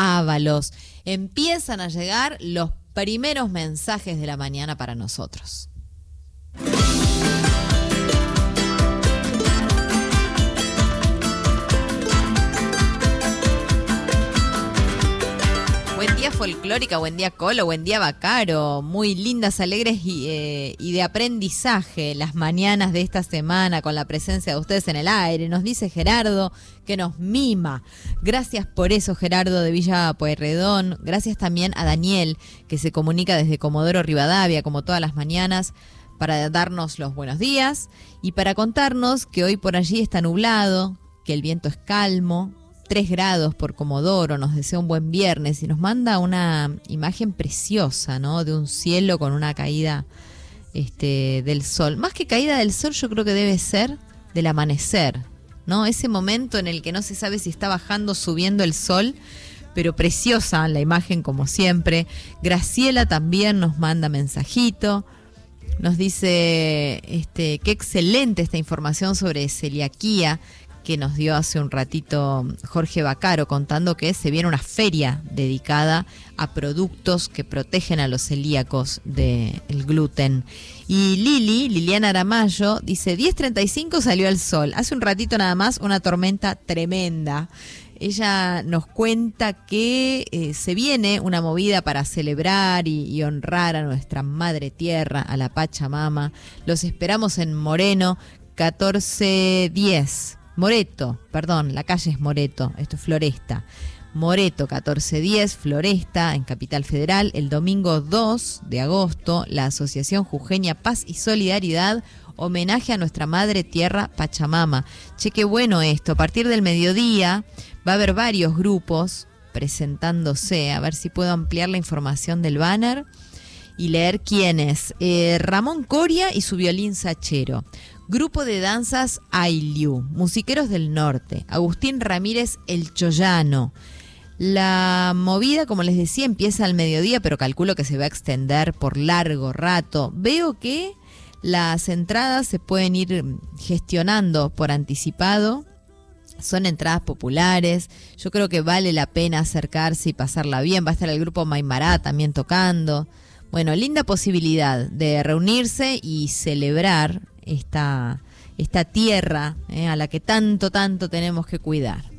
Ábalos. Empiezan a llegar los primeros mensajes de la mañana para nosotros. Buen día folclórica, buen día Colo, buen día Bacaro, muy lindas, alegres y de aprendizaje las mañanas de esta semana con la presencia de ustedes en el aire, nos dice Gerardo que nos mima. Gracias por eso, Gerardo de Villa Pueyrredón. Gracias también a Daniel, que se comunica desde Comodoro Rivadavia, como todas las mañanas, para darnos los buenos días y para contarnos que hoy por allí está nublado, que el viento es calmo. 3 grados por Comodoro, nos desea un buen viernes y nos manda una imagen preciosa, ¿no? De un cielo con una caída del sol. Más que caída del sol, yo creo que debe ser del amanecer, ¿no? Ese momento en el que no se sabe si está bajando o subiendo el sol, pero preciosa la imagen como siempre. Graciela también nos manda mensajito. Nos dice qué excelente esta información sobre celiaquía que nos dio hace un ratito Jorge Bacaro, contando que se viene una feria dedicada a productos que protegen a los celíacos del gluten. Y Liliana Aramayo, dice 10:35 salió el sol, hace un ratito nada más una tormenta tremenda. Ella nos cuenta que se viene una movida para celebrar y honrar a nuestra madre tierra, a la Pachamama. Los esperamos en Moreno, 1410. Moreto, perdón, la calle es Moreto, esto es Floresta. Moreto 1410, Floresta, en Capital Federal, el domingo 2 de agosto, la Asociación Jujeña Paz y Solidaridad, homenaje a nuestra madre tierra Pachamama. Che, qué bueno esto, a partir del mediodía va a haber varios grupos presentándose, a ver si puedo ampliar la información del banner y leer quiénes. Ramón Coria y su violín sachero. Grupo de danzas Ailiu, Musiqueros del Norte, Agustín Ramírez el Chollano. La movida, como les decía, empieza al mediodía, pero calculo que se va a extender por largo rato. Veo que las entradas se pueden ir gestionando por anticipado. Son entradas populares. Yo creo que vale la pena acercarse y pasarla bien. Va a estar el grupo Maimará también tocando. Bueno, linda posibilidad de reunirse y celebrar esta tierra a la que tanto tenemos que cuidar.